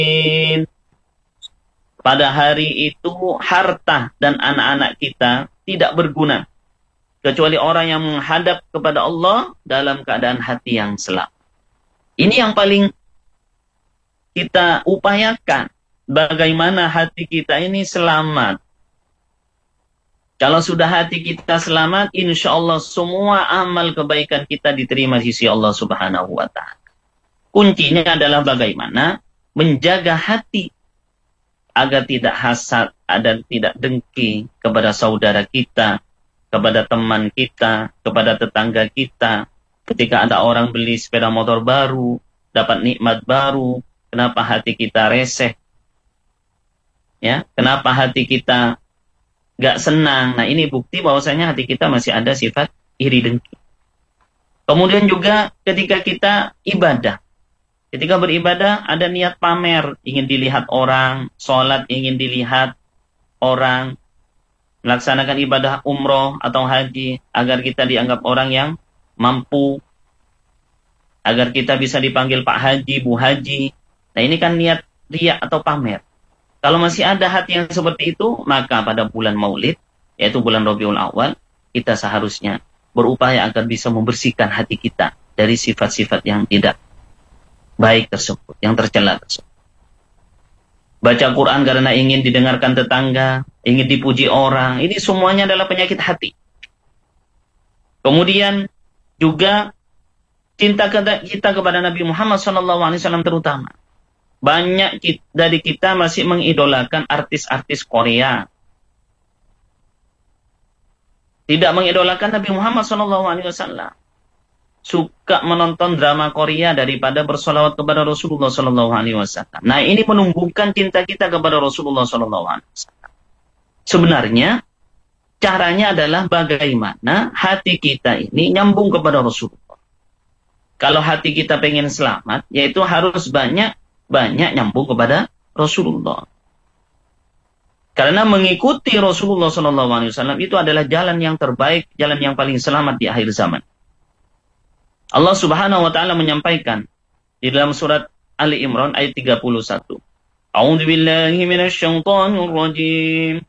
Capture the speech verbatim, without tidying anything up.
Pada hari itu harta dan anak-anak kita tidak berguna kecuali orang yang menghadap kepada Allah dalam keadaan hati yang selamat. Ini yang paling kita upayakan, bagaimana hati kita ini selamat. Kalau sudah hati kita selamat, insya Allah semua amal kebaikan kita diterima di sisi Allah Subhanahu wa Ta'ala. Kuncinya adalah bagaimana menjaga hati agar tidak hasad dan tidak dengki kepada saudara kita, kepada teman kita, kepada tetangga kita. Ketika ada orang beli sepeda motor baru, dapat nikmat baru, kenapa hati kita reseh? Ya, kenapa hati kita gak senang? Nah, ini bukti bahwasanya hati kita masih ada sifat iri dengki. Kemudian juga ketika kita ibadah, ketika beribadah ada niat pamer, ingin dilihat orang, sholat ingin dilihat orang, melaksanakan ibadah umroh atau haji agar kita dianggap orang yang mampu, agar kita bisa dipanggil Pak Haji, Bu Haji. Nah, ini kan niat riya atau pamer. Kalau masih ada hati yang seperti itu, maka pada bulan Maulid, yaitu bulan Rabiul Awal, kita seharusnya berupaya agar bisa membersihkan hati kita dari sifat-sifat yang tidak baik tersebut, yang tercela tersebut. Baca Quran karena ingin didengarkan tetangga, ingin dipuji orang, ini semuanya adalah penyakit hati. Kemudian juga cinta kita kepada Nabi Muhammad shallallahu alaihi wasallam terutama. Banyak dari kita masih mengidolakan artis-artis Korea. Tidak mengidolakan Nabi Muhammad shallallahu alaihi wasallam. Suka menonton drama Korea daripada bersolawat kepada Rasulullah shallallahu alaihi wasallam. Nah, ini menumbuhkan cinta kita kepada Rasulullah shallallahu alaihi wasallam. Sebenarnya caranya adalah bagaimana hati kita ini nyambung kepada Rasulullah. Kalau hati kita pengen selamat, yaitu harus banyak banyak nyambung kepada Rasulullah. Karena mengikuti Rasulullah shallallahu alaihi wasallam itu adalah jalan yang terbaik, jalan yang paling selamat di akhir zaman. Allah Subhanahu wa Ta'ala menyampaikan di dalam surat Ali Imran ayat tiga puluh satu. A'udzu billahi minasyaitonir rajim.